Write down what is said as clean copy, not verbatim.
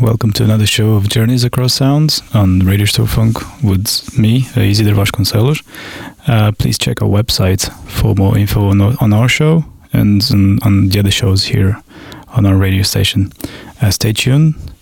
Welcome to another show of Journeys Across Sounds on Radio Sturmfunk with me, Isidor Vasconcelos. Please check our website for more info on our show and on the other shows here on our radio station. Stay tuned